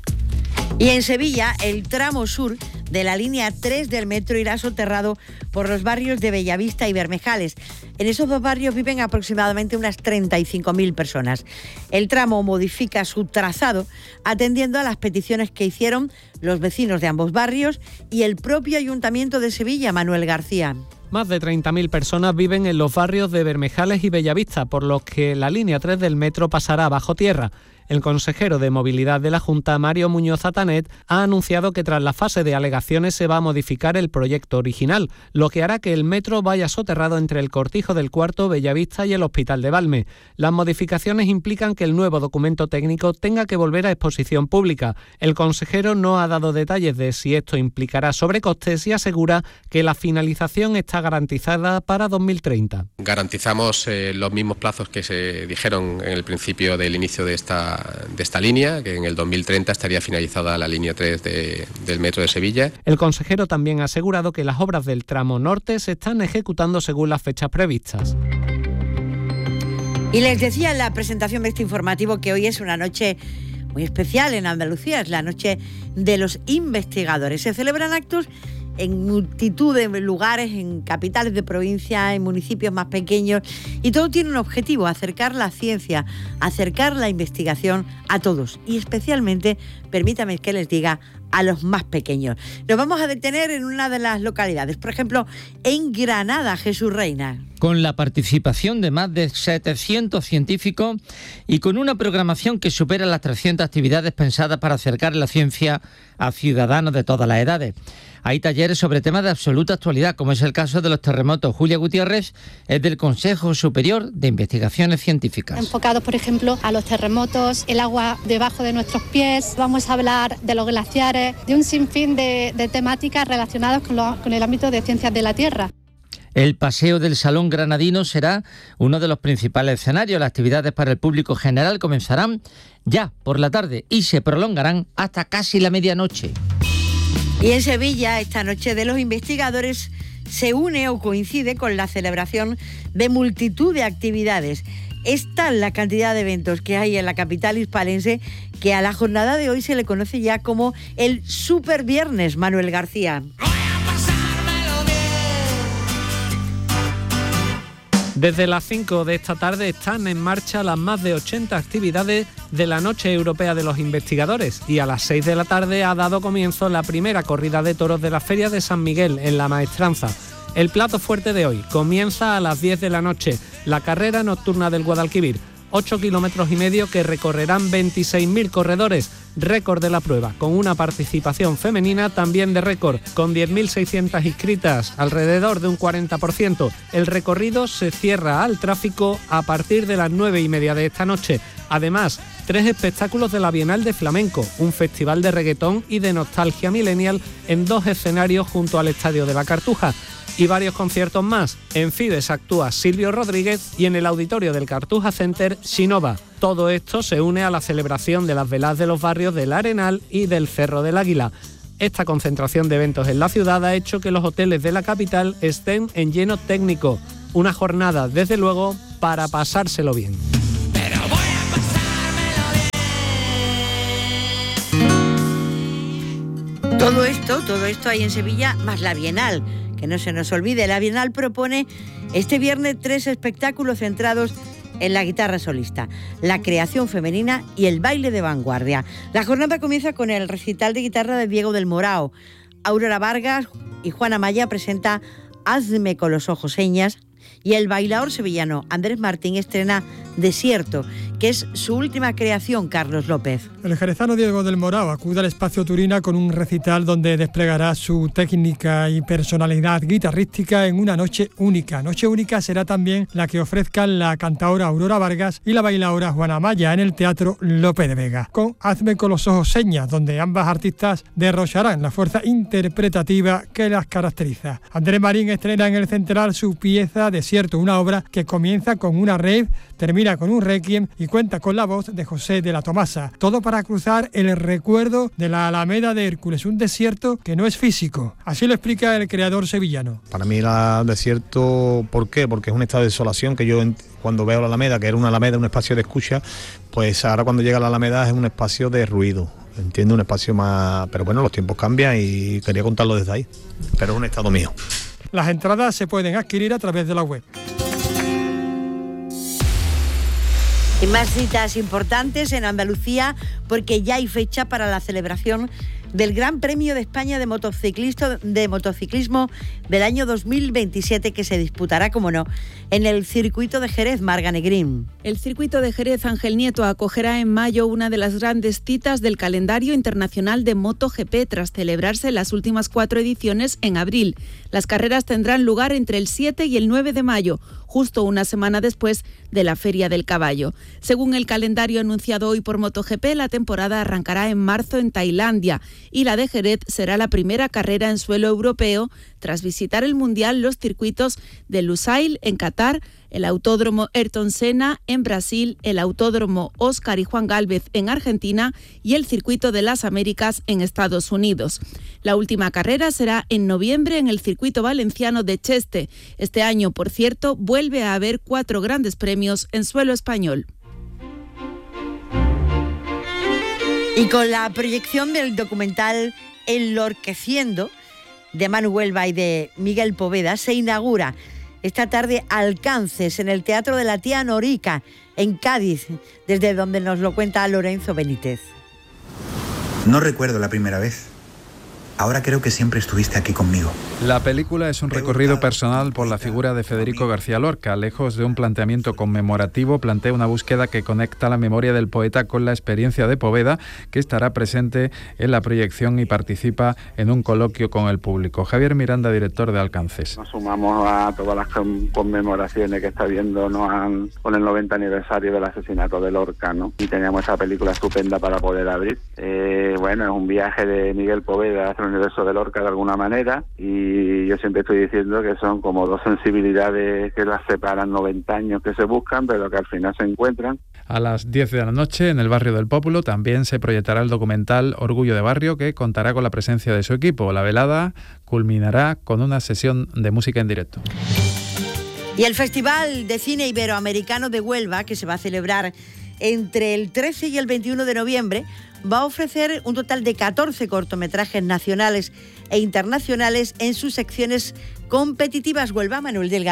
Y en Sevilla, el tramo sur de la línea 3 del metro irá soterrado por los barrios de Bellavista y Bermejales. En esos 2 barrios viven aproximadamente unas 35.000 personas. El tramo modifica su trazado atendiendo a las peticiones que hicieron los vecinos de ambos barrios y el propio Ayuntamiento de Sevilla, Manuel García. Más de 30.000 personas viven en los barrios de Bermejales y Bellavista, por lo que la línea 3 del metro pasará bajo tierra. El consejero de Movilidad de la Junta, Mario Muñoz Atanet, ha anunciado que tras la fase de alegaciones se va a modificar el proyecto original, lo que hará que el metro vaya soterrado entre el Cortijo del Cuarto, Bellavista y el Hospital de Valme. Las modificaciones implican que el nuevo documento técnico tenga que volver a exposición pública. El consejero no ha dado detalles de si esto implicará sobrecostes y asegura que la finalización está garantizada para 2030. Garantizamos los mismos plazos que se dijeron en el principio del inicio de esta línea, que en el 2030 estaría finalizada la línea 3 del metro de Sevilla. El consejero también ha asegurado que las obras del tramo norte se están ejecutando según las fechas previstas. Y les decía en la presentación de este informativo que hoy es una noche muy especial en Andalucía, es la noche de los investigadores. Se celebran actos en multitud de lugares, en capitales de provincia, en municipios más pequeños, y todo tiene un objetivo: acercar la ciencia, acercar la investigación a todos, y especialmente, permítame que les diga, a los más pequeños. Nos vamos a detener en una de las localidades, por ejemplo, en Granada, Jesús Reina. Con la participación de más de 700 científicos y con una programación que supera las 300 actividades pensadas para acercar la ciencia a ciudadanos de todas las edades. Hay talleres sobre temas de absoluta actualidad, como es el caso de los terremotos. Julia Gutiérrez es del Consejo Superior de Investigaciones Científicas. Enfocados, por ejemplo, a los terremotos, el agua debajo de nuestros pies. Vamos a hablar de los glaciares, de un sinfín de temáticas relacionadas con el ámbito de ciencias de la Tierra. El Paseo del Salón Granadino será uno de los principales escenarios. Las actividades para el público general comenzarán ya por la tarde y se prolongarán hasta casi la medianoche. Y en Sevilla, esta noche de los investigadores se une o coincide con la celebración de multitud de actividades. Es tal la cantidad de eventos que hay en la capital hispalense que a la jornada de hoy se le conoce ya como el Super Viernes, Manuel García. Desde las 5 de esta tarde están en marcha las más de 80 actividades de la Noche Europea de los Investigadores y a las 6 de la tarde ha dado comienzo la primera corrida de toros de la Feria de San Miguel en La Maestranza. El plato fuerte de hoy comienza a las 10 de la noche, la carrera nocturna del Guadalquivir. 8,5 kilómetros que recorrerán 26.000 corredores, récord de la prueba, con una participación femenina también de récord, con 10.600 inscritas, alrededor de un 40%. El recorrido se cierra al tráfico a partir de las 9:30 de esta noche. Además, 3 espectáculos de la Bienal de Flamenco, un festival de reggaetón y de nostalgia millennial en 2 escenarios junto al Estadio de la Cartuja. Y varios conciertos más. En Fides actúa Silvio Rodríguez y en el auditorio del Cartuja Center, Shinova. Todo esto se une a la celebración de las veladas de los barrios del Arenal y del Cerro del Águila. Esta concentración de eventos en la ciudad ha hecho que los hoteles de la capital estén en lleno técnico. Una jornada, desde luego, para pasárselo bien. Todo esto hay en Sevilla, más la Bienal. Que no se nos olvide, la Bienal propone este viernes 3 espectáculos centrados en la guitarra solista, la creación femenina y el baile de vanguardia. La jornada comienza con el recital de guitarra de Diego del Morao. Aurora Vargas y Juana Maya presenta Hazme con los ojos señas y el bailador sevillano Andrés Martín estrena Desierto, que es su última creación, Carlos López. El jerezano Diego del Morao acude al Espacio Turina con un recital donde desplegará su técnica y personalidad guitarrística en una noche única. Noche única será también la que ofrezcan la cantaora Aurora Vargas y la bailaora Juana Maya en el Teatro Lope de Vega, con Hazme con los ojos señas, donde ambas artistas derrocharán la fuerza interpretativa que las caracteriza. Andrés Marín estrena en el Central su pieza Desierto, una obra que comienza con una rave, termina con un requiem y cuenta con la voz de José de la Tomasa. Todo para cruzar el recuerdo de la Alameda de Hércules, un desierto que no es físico. Así lo explica el creador sevillano. Para mí el desierto, ¿por qué? Porque es un estado de desolación que yo cuando veo la Alameda, que era una Alameda, un espacio de escucha, pues ahora cuando llega a la Alameda es un espacio de ruido. Entiendo, un espacio más... Pero bueno, los tiempos cambian y quería contarlo desde ahí. Pero es un estado mío. Las entradas se pueden adquirir a través de la web. Y más citas importantes en Andalucía porque ya hay fecha para la celebración del Gran Premio de España de motociclismo del año 2027 que se disputará, como no, en el circuito de Jerez, Marga Negrín. El circuito de Jerez Ángel Nieto acogerá en mayo una de las grandes citas del calendario internacional de MotoGP tras celebrarse las últimas 4 ediciones en abril. Las carreras tendrán lugar entre el 7 y el 9 de mayo, justo una semana después de la Feria del Caballo. Según el calendario anunciado hoy por MotoGP, la temporada arrancará en marzo en Tailandia y la de Jerez será la primera carrera en suelo europeo tras visitar el Mundial los circuitos de Lusail en Qatar, el Autódromo Ayrton Senna en Brasil, el Autódromo Óscar y Juan Gálvez en Argentina y el Circuito de las Américas en Estados Unidos. La última carrera será en noviembre en el circuito valenciano de Cheste. Este año, por cierto, vuelve a haber 4 grandes premios en suelo español. Y con la proyección del documental Enlorqueciendo de Manu Huelva y de Miguel Poveda se inaugura esta tarde Alcances en el Teatro de la Tía Norica en Cádiz, desde donde nos lo cuenta Lorenzo Benítez. No recuerdo la primera vez. Ahora creo que siempre estuviste aquí conmigo. La película es un recorrido personal por la figura de Federico García Lorca. Lejos de un planteamiento conmemorativo, plantea una búsqueda que conecta la memoria del poeta con la experiencia de Poveda, que estará presente en la proyección y participa en un coloquio con el público. Javier Miranda, director de Alcances. Nos sumamos a todas las conmemoraciones que está viendo con el 90 aniversario del asesinato de Lorca, ¿no? Y teníamos esa película estupenda para poder abrir. Bueno, es un viaje de Miguel Poveda hacia el universo de Lorca de alguna manera, y yo siempre estoy diciendo que son como 2 sensibilidades que las separan 90 años que se buscan, pero que al final se encuentran. A las 10 de la noche, en el barrio del Pópulo, también se proyectará el documental Orgullo de Barrio, que contará con la presencia de su equipo. La velada culminará con una sesión de música en directo. Y el Festival de Cine Iberoamericano de Huelva, que se va a celebrar entre el 13 y el 21 de noviembre, va a ofrecer un total de 14 cortometrajes nacionales e internacionales en sus secciones competitivas. Huelva, Manuel Delgado.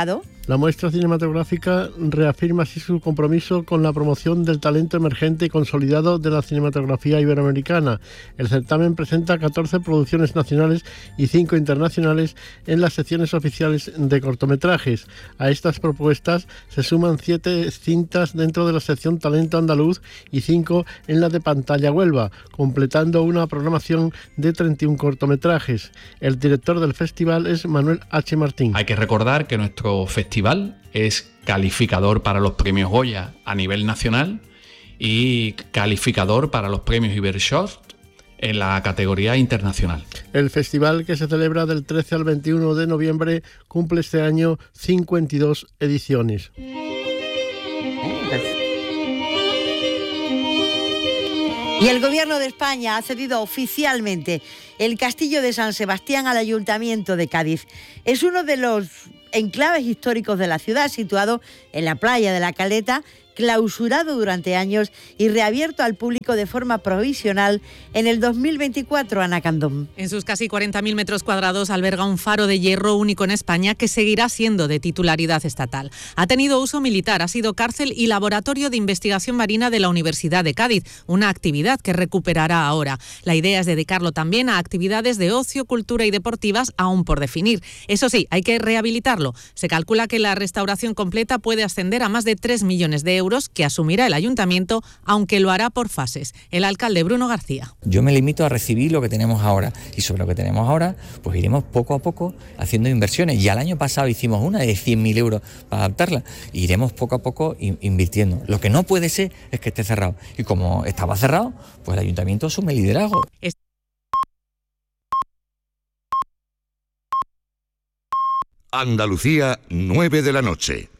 La muestra cinematográfica reafirma así su compromiso con la promoción del talento emergente y consolidado de la cinematografía iberoamericana. El certamen presenta 14 producciones nacionales y 5 internacionales en las secciones oficiales de cortometrajes. A estas propuestas se suman 7 cintas dentro de la sección Talento Andaluz y 5 en la de Pantalla Huelva, completando una programación de 31 cortometrajes. El director del festival es Manuel H. Martín. Hay que recordar que nuestro festival es calificador para los premios Goya a nivel nacional y calificador para los premios Ibershot en la categoría internacional. El festival, que se celebra del 13 al 21 de noviembre, cumple este año 52 ediciones. Y el Gobierno de España ha cedido oficialmente el Castillo de San Sebastián al Ayuntamiento de Cádiz. Es uno de los enclaves históricos de la ciudad, situado en la playa de la Caleta, clausurado durante años y reabierto al público de forma provisional en el 2024, Ana Candón. En sus casi 40.000 metros cuadrados alberga un faro de hierro único en España que seguirá siendo de titularidad estatal. Ha tenido uso militar, ha sido cárcel y laboratorio de investigación marina de la Universidad de Cádiz, una actividad que recuperará ahora. La idea es dedicarlo también a actividades de ocio, cultura y deportivas aún por definir. Eso sí, hay que rehabilitarlo. Se calcula que la restauración completa puede ascender a más de 3 millones de euros que asumirá el ayuntamiento, aunque lo hará por fases. El alcalde Bruno García. Yo me limito a recibir lo que tenemos ahora y sobre lo que tenemos ahora pues iremos poco a poco haciendo inversiones. Ya el año pasado hicimos una de 100.000 euros para adaptarla. Iremos poco a poco invirtiendo. Lo que no puede ser es que esté cerrado. Y como estaba cerrado, pues el ayuntamiento asume el liderazgo. Andalucía, 9 de la noche.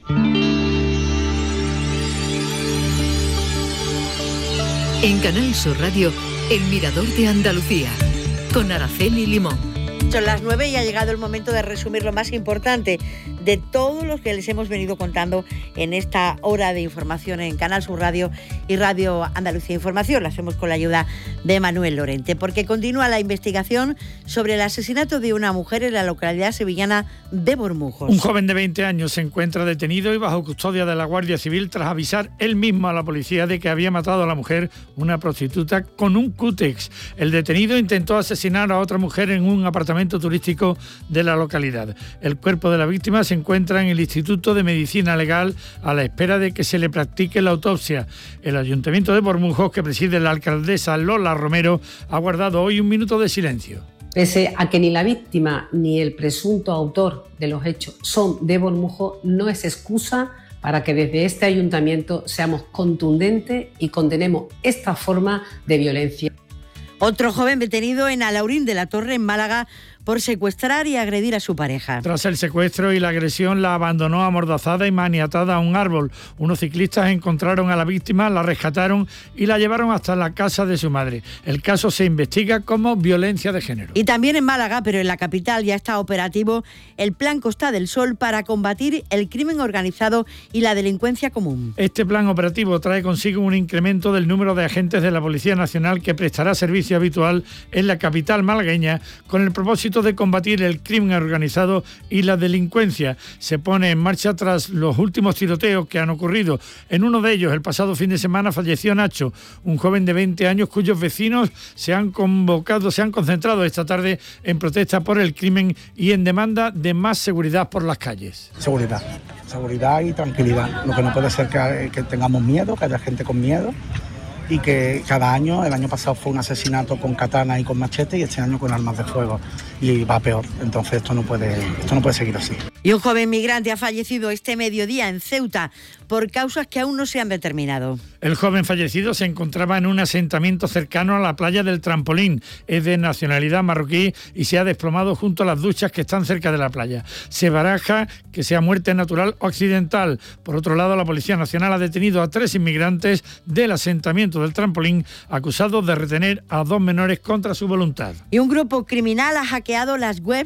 En Canal Sur Radio, El Mirador de Andalucía, con Araceli Limón. Son las 9 y ha llegado el momento de resumir lo más importante de todo lo que les hemos venido contando en esta hora de información en Canal Sur Radio y Radio Andalucía Información. Lo hacemos con la ayuda de Manuel Lorente, porque continúa la investigación sobre el asesinato de una mujer en la localidad sevillana de Bormujos. Un joven de 20 años se encuentra detenido y bajo custodia de la Guardia Civil tras avisar él mismo a la policía de que había matado a la mujer, una prostituta, con un cútex. El detenido intentó asesinar a otra mujer en un apartamento turístico de la localidad. El cuerpo de la víctima se encuentra en el Instituto de Medicina Legal a la espera de que se le practique la autopsia. El Ayuntamiento de Bormujos, que preside la alcaldesa Lola Romero, ha guardado hoy un minuto de silencio. Pese a que ni la víctima ni el presunto autor de los hechos son de Bormujos, no es excusa para que desde este ayuntamiento seamos contundentes y condenemos esta forma de violencia. Otro joven detenido en Alaurín de la Torre, en Málaga, por secuestrar y agredir a su pareja. Tras el secuestro y la agresión, la abandonó amordazada y maniatada a un árbol. Unos ciclistas encontraron a la víctima, la rescataron y la llevaron hasta la casa de su madre. El caso se investiga como violencia de género. Y también en Málaga, pero en la capital, ya está operativo el Plan Costa del Sol para combatir el crimen organizado y la delincuencia común. Este plan operativo trae consigo un incremento del número de agentes de la Policía Nacional que prestará servicio habitual en la capital malagueña con el propósito de combatir el crimen organizado y la delincuencia. Se pone en marcha tras los últimos tiroteos que han ocurrido. En uno de ellos, el pasado fin de semana, falleció Nacho, un joven de 20 años cuyos vecinos se han concentrado esta tarde en protesta por el crimen y en demanda de más seguridad por las calles. Seguridad y tranquilidad. Lo que no puede ser que tengamos miedo, que haya gente con miedo. Y que cada año, el año pasado fue un asesinato con katana y con machete y este año con armas de fuego. Y va peor, entonces esto no puede seguir así. Y un joven migrante ha fallecido este mediodía en Ceuta por causas que aún no se han determinado. El joven fallecido se encontraba en un asentamiento cercano a la playa del Trampolín. Es de nacionalidad marroquí y se ha desplomado junto a las duchas que están cerca de la playa. Se baraja que sea muerte natural o accidental. Por otro lado, la Policía Nacional ha detenido a 3 inmigrantes del asentamiento del Trampolín acusados de retener a 2 menores contra su voluntad. Y un grupo criminal ha hackeado las webs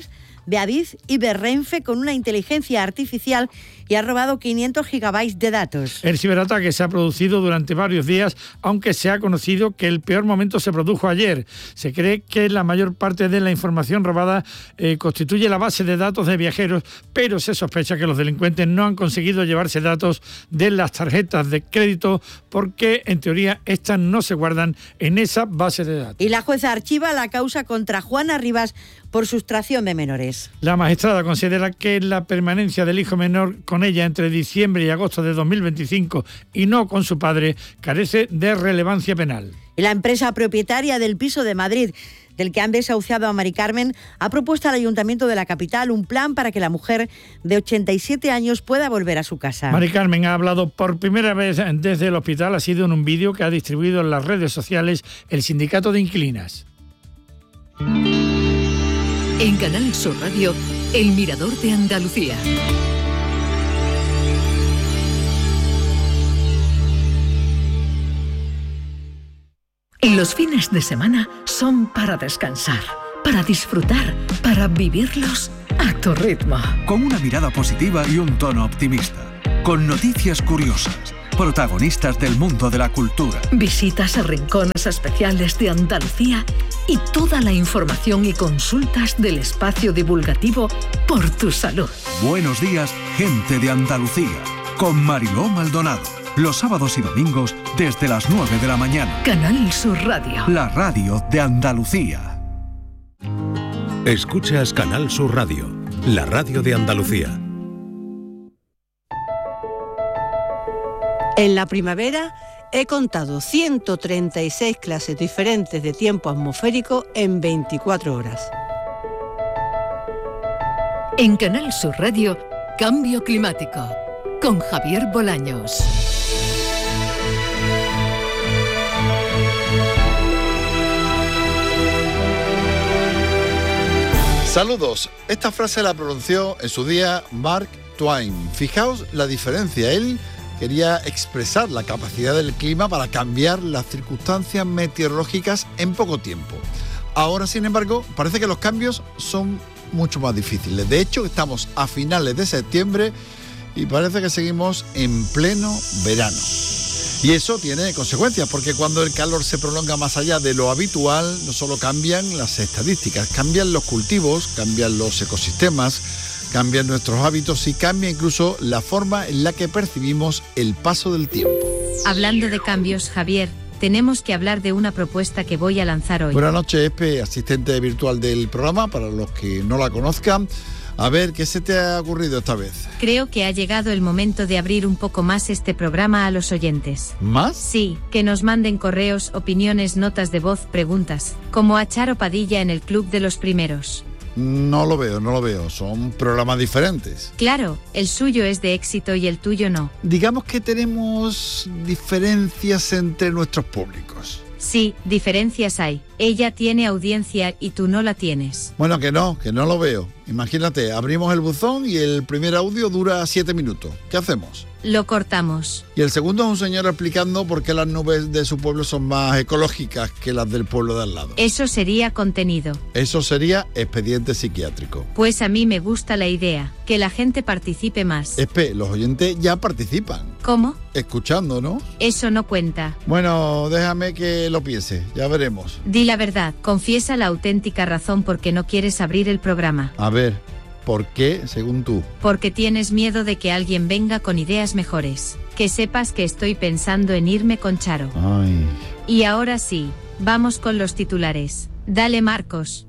Beaviz y Berrenfe con una inteligencia artificial y ha robado 500 gigabytes de datos. El ciberataque se ha producido durante varios días, aunque se ha conocido que el peor momento se produjo ayer. Se cree que la mayor parte de la información robada constituye la base de datos de viajeros, pero se sospecha que los delincuentes no han conseguido llevarse datos de las tarjetas de crédito porque, en teoría, estas no se guardan en esa base de datos. Y la jueza archiva la causa contra Juana Rivas por sustracción de menores. La magistrada considera que la permanencia del hijo menor con ella entre diciembre y agosto de 2025 y no con su padre carece de relevancia penal. Y la empresa propietaria del piso de Madrid, del que han desahuciado a Mari Carmen, ha propuesto al Ayuntamiento de la capital un plan para que la mujer de 87 años pueda volver a su casa. Mari Carmen ha hablado por primera vez desde el hospital, ha sido en un vídeo que ha distribuido en las redes sociales el Sindicato de Inquilinas. En Canal Sur Radio, El Mirador de Andalucía. Los fines de semana son para descansar, para disfrutar, para vivirlos a tu ritmo. Con una mirada positiva y un tono optimista. Con noticias curiosas. Protagonistas del mundo de la cultura. Visitas a rincones especiales de Andalucía y toda la información y consultas del espacio divulgativo por tu salud. Buenos días, gente de Andalucía. Con Mariló Maldonado. Los sábados y domingos desde las 9 de la mañana. Canal Sur Radio. La radio de Andalucía. Escuchas Canal Sur Radio, la radio de Andalucía. En la primavera he contado 136 clases diferentes de tiempo atmosférico en 24 horas. En Canal Sur Radio, Cambio Climático, con Javier Bolaños. Saludos. Esta frase la pronunció en su día Mark Twain. Fijaos la diferencia. Él quería expresar la capacidad del clima para cambiar las circunstancias meteorológicas en poco tiempo. Ahora, sin embargo, parece que los cambios son mucho más difíciles. De hecho, estamos a finales de septiembre y parece que seguimos en pleno verano. Y eso tiene consecuencias, porque cuando el calor se prolonga más allá de lo habitual, no solo cambian las estadísticas, cambian los cultivos, cambian los ecosistemas, cambian nuestros hábitos y cambia incluso la forma en la que percibimos el paso del tiempo. Hablando de cambios, Javier, tenemos que hablar de una propuesta que voy a lanzar hoy. Buenas noches, Espe, asistente virtual del programa, para los que no la conozcan. A ver, ¿qué se te ha ocurrido esta vez? Creo que ha llegado el momento de abrir un poco más este programa a los oyentes. ¿Más? Sí, que nos manden correos, opiniones, notas de voz, preguntas, como a Charo Padilla en el Club de los Primeros. No lo veo, son programas diferentes. Claro, el suyo es de éxito y el tuyo no. Digamos que tenemos diferencias entre nuestros públicos. Sí, diferencias hay. Ella tiene audiencia y tú no la tienes. Bueno, que no lo veo. Imagínate, abrimos el buzón y el primer audio dura 7 minutos. ¿Qué hacemos? Lo cortamos. Y el segundo es un señor explicando por qué las nubes de su pueblo son más ecológicas que las del pueblo de al lado. Eso sería contenido. Eso sería expediente psiquiátrico. Pues a mí me gusta la idea, que la gente participe más. Los oyentes ya participan. ¿Cómo? Escuchando, ¿no? Eso no cuenta. Bueno, déjame que lo piense, ya veremos. Di la verdad, confiesa la auténtica razón por qué no quieres abrir el programa. A ver, ¿por qué, según tú? Porque tienes miedo de que alguien venga con ideas mejores. Que sepas que estoy pensando en irme con Charo. Ay. Y ahora sí, vamos con los titulares. Dale, Marcos.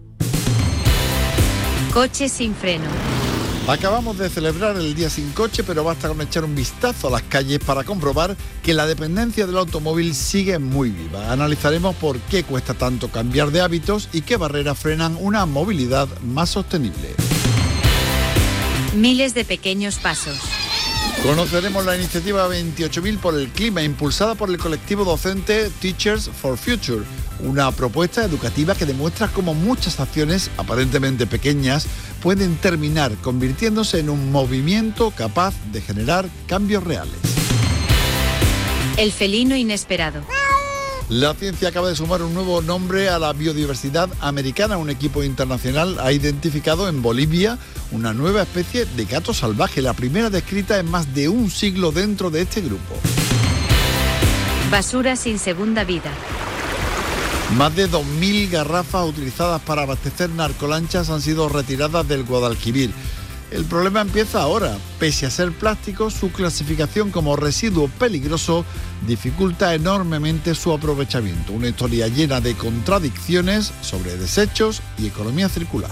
Coche sin freno. Acabamos de celebrar el Día Sin Coche, pero basta con echar un vistazo a las calles para comprobar que la dependencia del automóvil sigue muy viva. Analizaremos por qué cuesta tanto cambiar de hábitos y qué barreras frenan una movilidad más sostenible. Miles de pequeños pasos. Conoceremos la iniciativa 28.000 por el clima, impulsada por el colectivo docente Teachers for Future, una propuesta educativa que demuestra cómo muchas acciones, aparentemente pequeñas, pueden terminar convirtiéndose en un movimiento capaz de generar cambios reales. El felino inesperado. La ciencia acaba de sumar un nuevo nombre a la biodiversidad americana. Un equipo internacional ha identificado en Bolivia una nueva especie de gato salvaje, la primera descrita en más de un siglo dentro de este grupo. Basura sin segunda vida. Más de 2.000 garrafas utilizadas para abastecer narcolanchas han sido retiradas del Guadalquivir. El problema empieza ahora. Pese a ser plástico, su clasificación como residuo peligroso dificulta enormemente su aprovechamiento. Una historia llena de contradicciones sobre desechos y economía circular.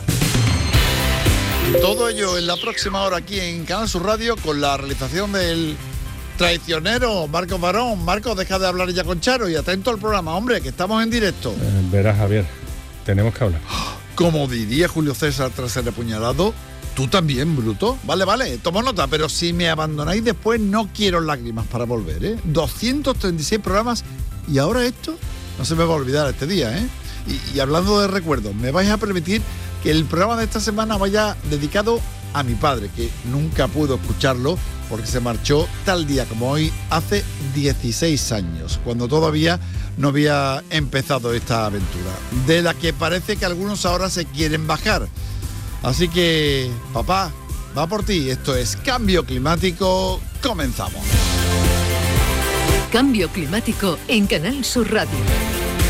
Todo ello en la próxima hora aquí en Canal Sur Radio, con la realización del traicionero Marcos Barón. Marcos, deja de hablar ya con Charo y atento al programa, hombre, que estamos en directo. Verás, Javier, tenemos que hablar. Como diría Julio César tras ser apuñalado, tú también, bruto. Vale, tomo nota, pero si me abandonáis después no quiero lágrimas para volver, ¿eh? 236 programas y ahora esto no se me va a olvidar este día, ¿eh? Y hablando de recuerdos, me vais a permitir que el programa de esta semana vaya dedicado a mi padre, que nunca pudo escucharlo porque se marchó tal día como hoy hace 16 años, cuando todavía no había empezado esta aventura, de la que parece que algunos ahora se quieren bajar. Así que, papá, va por ti. Esto es Cambio Climático. Comenzamos. Cambio Climático en Canal Sur Radio.